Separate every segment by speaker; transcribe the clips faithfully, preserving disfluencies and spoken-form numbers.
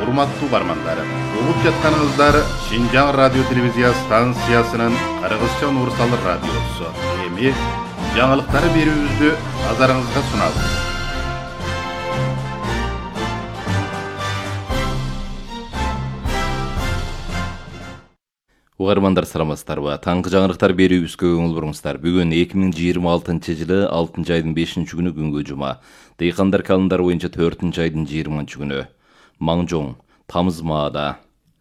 Speaker 1: Урматтуу бармандар, угуп жатканыңыздар Шинжаң радио телевизия станциясынын Кыргызча универсал радиосу. Эми жаңылыктары берүүбүздү назарыңызга сунабыз. Угармандар саламатсыздарбы? Таңкы жаңылыктар берүүбүзгө көңүл буруңуздар. Бүгүн эки миң жыйырма алтынчы жылы алтынчы айдын бешинчи күнү күнгө жума. Дыйкандар календары боюнча төртүнчү айдын жыйырманчы күнү. Маңжоң, тамыз маада.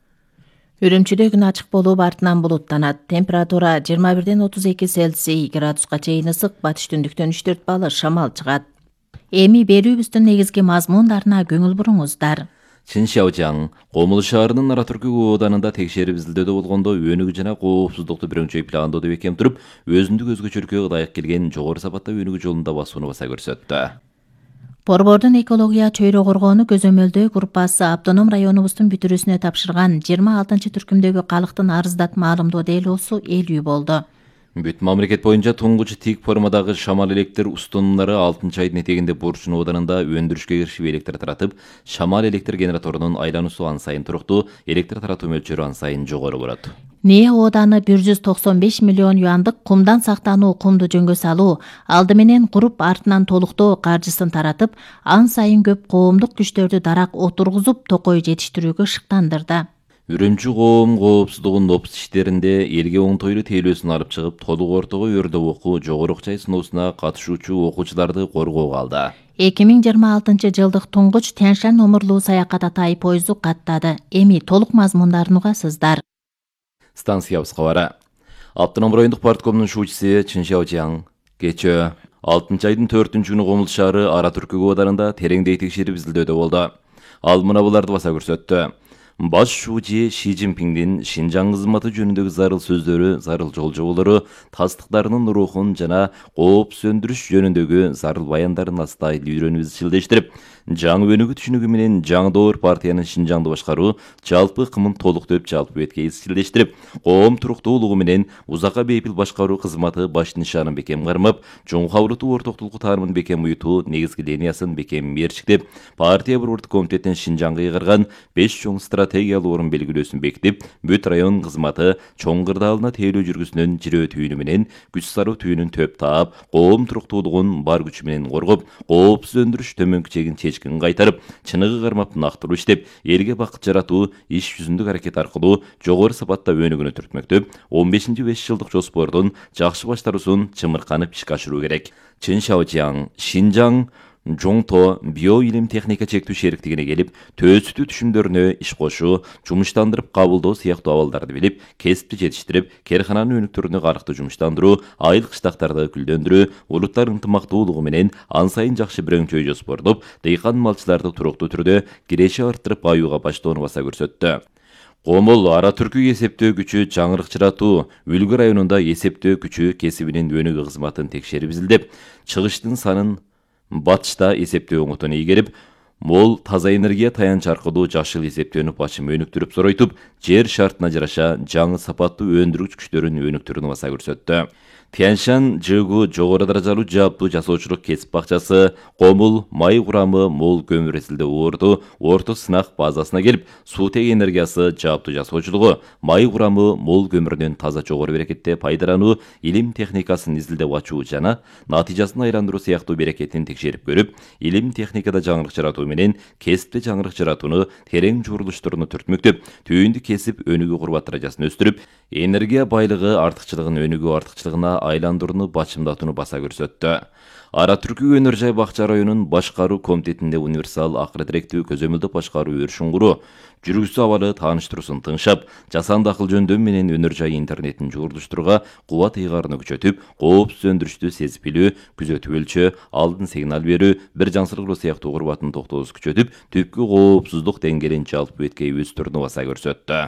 Speaker 2: Үрүмчүдө күн ачык болуп артынан булуттанат. Температура жыйырма бирден отуз эки Цельсий градуска чейин ысык, батыш түндүктөн үч төрт балл шамал чыгат. Эми берүүбүздүн негизги мазмундарына көңүл буруңуздар.
Speaker 3: Чыншаужаң, Комул шаарынын Ара-Түркү ооданында текшерип изилдөөдө болгондо өнүгүү жана коопсуздукту бирөңчөй пландоодо бекем туруп, өзүндүк өзгөчөлүккө ылайык келген жогору сапатта өнүгүү жолунда басууну баса көрсөттү.
Speaker 2: Борбордун экология чөйрө коргоону көзөмөлдөө группасы автоном районубуздун бүтүрүүсүнө тапшырган жыйырма алтынчы түркүмдөгү калктын арыздат маалымдоо делоосу эл үй болду.
Speaker 3: Бүт мамлекет боюнча туңгуч тик формадагы шамал электр устунумдары алтынчы айдын этегинде Бурчун ооданында өндүрүшкө киришип электр таратып, шамал электр генераторунун айлануусу ан сайын туруктуу, электр таратуу мөлчөрү ан сайын жогору болот.
Speaker 2: Нээ ооданы бир жүз токсон беш миллион юандык кумдан сактануу кумду жөнгө салуу, алды менен куруп артынан толуктоо каржысын таратып, ан сайын көп коомдук күчтөрдү дарак отургузуп, токой жетиштирүүгө шыктандырды.
Speaker 3: Үрүмчү коом коопсуздугунун опус иштеринде элге оңтойлуу тейлөөсүн алып чыгып, толук ортого өрдөп окуу жогору окчай сыноосуна катышуучу окуучуларды коргоого алды.
Speaker 2: эки миң жыйырма алтынчы жылдык туңгуч Тянь-Шань номурлуу саякат атай поезду каттады. Эми толук мазмундарын угасыздар.
Speaker 3: Станциябыз кабары. Автоном райондук парткомдун шуучусу Чыншаужаң кечээ алтынчы айдын төртүнчү күнү Комул шаары Ара-Түркү ооданында тереңдей текшерип изилдөөдө болду. Ал мына буларды баса көрсөттү. Баш шуучу Ши Цзиньпиңдин Шинжаң кызматы жөнүндөгү зарыл сөздөрү, зарыл жол жоболору, тастыктарынын рухун жана кооп сөндүрүш жөнүндөгү зарыл баяндарын астайыл үйрөнүп изчилдештирип, жаңы өнүгүү түшүнүгү менен жаңы доор партиянын Шинжаңды башкаруу жалпы кымын толуктоп жалпы бетке изчилдештирип, коом туруктуулугу менен узакка бейпил башкаруу кызматы баш нишанын бекем кармап, чоң кабылдуу ортоктулук таарымын бекем уютуу негизги линиясын бекем мерчиктеп, партия борбордук комитеттин Шинжаңга ыйгарган беш чоң стратегиялуу орун белгилөөсүн бекитип, бүт район кызматы чоң кырдаалына тейлөө жүргүсүнөн жирөө түйүнү менен күч саруу түйүнүн төп таап, коом туруктуулугун бар күчү менен коргоп, коопсуз өндүрүш төмөнкү чегин чечкин кайтарып, чыныгы кармап нактыруу иштеп, элге бакыт жаратуу иш жүзүндүк аракет аркылуу жогору сапатта өнүгүүнү түртмөктөп, он бешинчи беш жылдык жоспордун жакшы баштаруусун чымырканып ишке ашыруу керек. Чыншаужаң, Шинжаң Жоңто био илим техника чектүү шериктигине келип, төөсүтүү түшүмдөрүнө иш кошуу, жумуштандырып кабылдоо сыяктуу абалдарды билип, кесипти жетиштирип, керкананын өнүктөрүнө карыкты жумуштандыруу, айыл кыштактарды күлдөндүрүү, улуттар ынтымактуулугу менен ан сайын жакшы бирөңчөй жоспордоп, дыйкан малчыларды туруктуу түрдө киреши арттырып аюуга баштоону баса көрсөттү. Комул Ара-Түркү эсептөө күчү жаңырыкчыратуу, Үлгү районунда эсептөө күчү кесибинин өнүгүү кызматын текшерип изилдеп, чыгыштын санын батышта эсептөө оңотун ийгерип, мол таза энергия таянч аркылуу жашыл эсептөөнү башым өнүктүрүп соройтуп, жер шартына жараша жаңы сапаттуу өндүргүч күчтөрүн өнүктүрүүнү баса көрсөттү. Тянь-Шань ЖГУ жогору даражалуу жааптуу жасоочулук кесип бакчасы Комул май курамы мол көмүр эсилде орду орто сынак базасына келип, суутек энергиясы жааптуу жасоочулугу, май курамы мол көмүрүнөн таза жогору берекетте пайдалануу, илим техникасын изилдеп ачуу жана натыйжасын айландыруу сыяктуу берекетин текшерип көрүп, илим техникада жаңырык жаратуу менен кесипте жаңырык жаратууну терең журулуштууруну түртмөктөп, түйүндү кесип өнүгүү курбат даражасын өстүрүп, энергия байлыгы артыкчылыгын өнүгүү артыкчылыгына айландырууну бачымдатууну баса көрсөттү. Ара-Түркү өнөр жай бакча районунун башкаруу комитетинде универсал акыр тиректүү көзөмөлдөп башкаруу өршүн куруу, жүргүзүү абалы тааныштыруусун тыңшап, жасанды акыл жөндөм менен өнөр жай интернетин журулуштурууга кубат ыйгарууну күчөтүп, коопсуз өндүрүштү сезип билүү, күзөтүп өлчөө, алдын сигнал берүү, бир жансырылуу сыяктуу курбатын токтоосу күчөтүп, түпкү коопсуздук деңгээлин жалпы бетке өстүрүүнү баса көрсөттү.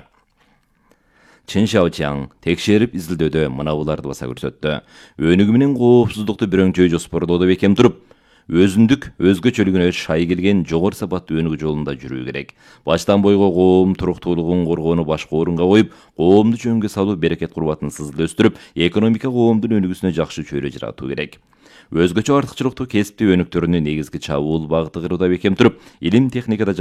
Speaker 3: Чыншаужаң текшерип изилдөөдө мына буларды баса көрсөттү. Өнүгүү менен коопсуздукту бирөңчөй жоспордоодо бекем туруп, өзүндүк өзгөчөлүгүнө шай келген жогору сапаттуу өнүгүү жолунда жүрүү керек. Баштан бойго коом туруктуулугун коргоону башкы орунга коюп, коомду жөнгө салуу берекет курбатын сызыл өстүрүп, экономика коомдун өнүгүүсүнө жакшы чөйрө жаратуу керек. Өзгөчө артыкчылыктуу кесипти өнүктөрүнүн негизги чабуул багыты кыруууда бекем туруп, илим техникада